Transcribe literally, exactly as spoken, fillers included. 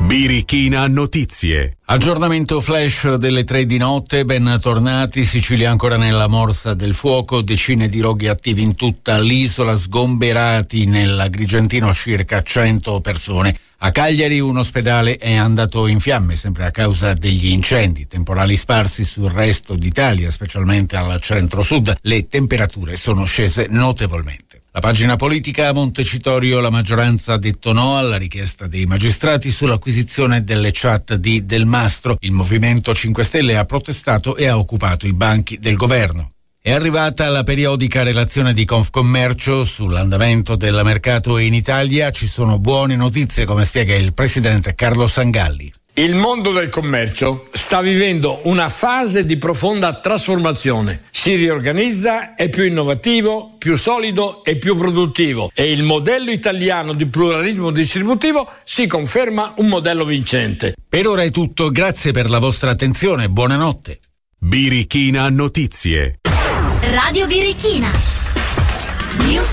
Birichina Notizie. Aggiornamento flash delle tre di notte, ben tornati. Sicilia ancora nella morsa del fuoco, decine di roghi attivi in tutta l'isola, sgomberati nell'Agrigentino circa cento persone. A Cagliari un ospedale è andato in fiamme, sempre a causa degli incendi. Temporali sparsi sul resto d'Italia, specialmente al centro-sud. Le temperature sono scese notevolmente. La pagina politica: a Montecitorio la maggioranza ha detto no alla richiesta dei magistrati sull'acquisizione delle chat di Del Mastro. Il Movimento cinque Stelle ha protestato e ha occupato i banchi del governo. È arrivata la periodica relazione di Confcommercio sull'andamento del mercato in Italia. Ci sono buone notizie, come spiega il presidente Carlo Sangalli. Il mondo del commercio sta vivendo una fase di profonda trasformazione. Si riorganizza, è più innovativo, più solido e più produttivo. E il modello italiano di pluralismo distributivo si conferma un modello vincente. Per ora è tutto, grazie per la vostra attenzione, buonanotte. Birichina Notizie. Radio Birichina. News